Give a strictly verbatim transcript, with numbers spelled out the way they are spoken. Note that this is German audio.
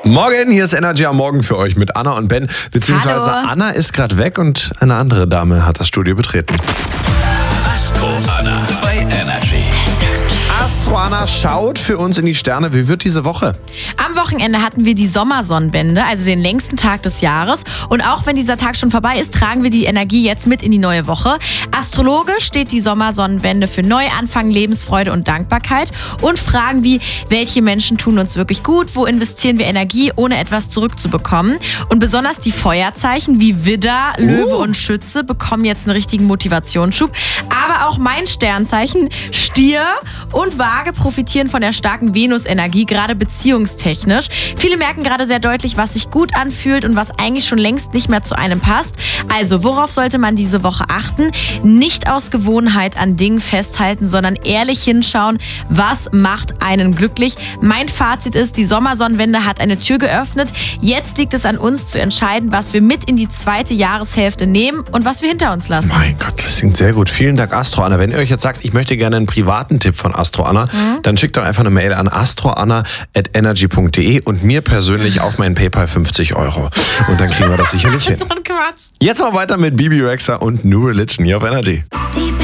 Morgen, hier ist Energy am Morgen für euch mit Anna und Ben. Beziehungsweise Hallo. Anna ist gerade weg und eine andere Dame hat das Studio betreten. Astro Anna bei Energy. Astro Anna schaut für uns in die Sterne. Wie wird diese Woche? Am Wochenende hatten wir die Sommersonnenwende, also den längsten Tag des Jahres. Und auch wenn dieser Tag schon vorbei ist, tragen wir die Energie jetzt mit in die neue Woche. Astrologisch steht die Sommersonnenwende für Neuanfang, Lebensfreude und Dankbarkeit. Und Fragen wie, welche Menschen tun uns wirklich gut? Wo investieren wir Energie, ohne etwas zurückzubekommen? Und besonders die Feuerzeichen wie Widder, Löwe Uh. und Schütze bekommen jetzt einen richtigen Motivationsschub. Aber auch mein Sternzeichen, Stier und Waage profitieren von der starken Venus-Energie, gerade beziehungstechnisch. Viele merken gerade sehr deutlich, was sich gut anfühlt und was eigentlich schon längst nicht mehr zu einem passt. Also, worauf sollte man diese Woche achten? Nicht aus Gewohnheit an Dingen festhalten, sondern ehrlich hinschauen, was macht einen glücklich. Mein Fazit ist, die Sommersonnenwende hat eine Tür geöffnet. Jetzt liegt es an uns zu entscheiden, was wir mit in die zweite Jahreshälfte nehmen und was wir hinter uns lassen. Mein Gott, das klingt sehr gut. Vielen Dank, Astro Anna. Wenn ihr euch jetzt sagt, ich möchte gerne einen privaten Tipp von Astro Anna, mhm. dann schickt doch einfach eine Mail an astroanna at energy punkt de und mir persönlich auf meinen PayPal fünfzig Euro. Und dann kriegen wir das sicherlich hin. So ein Quatsch. Jetzt mal weiter mit Bibi Rexha und New Religion hier auf Energy. Die